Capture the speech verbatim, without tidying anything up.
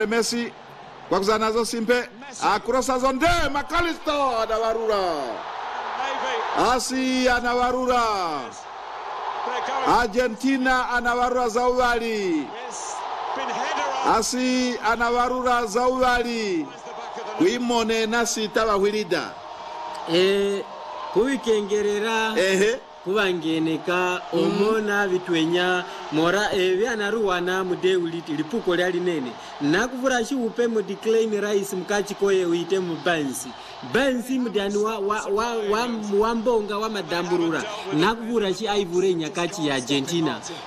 Messi kwa kuzanazo Simpe akrosa zonde Makalisto anawarura Asi anawarura Argentina anawarura zaudali Asi anawarura zaudali Kuimone nasi tabahwirida eh kubikengerera ehe kubangeneka omona bitwenya mora ebyana ruwana mudeuliti lipuko lyali nene nakuvura shi upe mu decline rice mkachi koye uite mu bansi bansi mudani wa wa wa, wa, wa mbonga wa madamburura nakuvura shi aivure nyakachi ya Argentina